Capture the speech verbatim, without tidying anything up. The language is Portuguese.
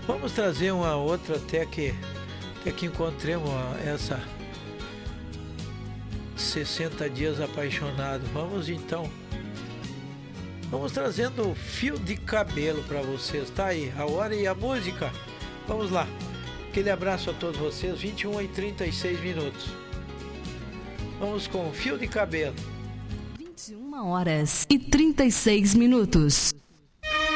Vamos trazer uma outra até que, até que encontremos essa sessenta dias apaixonado. Vamos então. Vamos trazendo Fio de Cabelo para vocês. Tá aí a hora e a música. Vamos lá. Aquele abraço a todos vocês. vinte e uma e trinta e seis minutos. Vamos com Fio de Cabelo. vinte e uma horas e trinta e seis minutos.